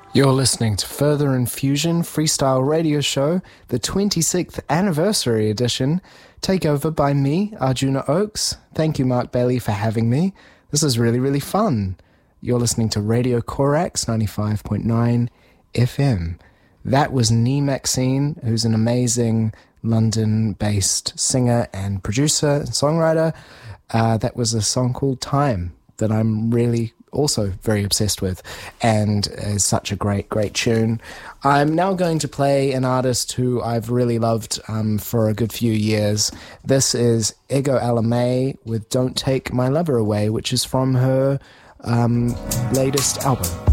You're listening to Further Infusion Freestyle Radio Show, the 26th anniversary edition, takeover by me, Arjuna Oakes. Thank you, Mark Bailey, for having me. This is really, really fun. You're listening to Radio Corax 95.9 FM. That was Nee Maxine, who's an amazing London-based singer and producer and songwriter. That was a song called Time that I'm really also very obsessed with, and is such a great tune. I'm now going to play an artist who I've really loved for a good few years. This is Ego Alamay with Don't Take My Lover Away, which is from her latest album.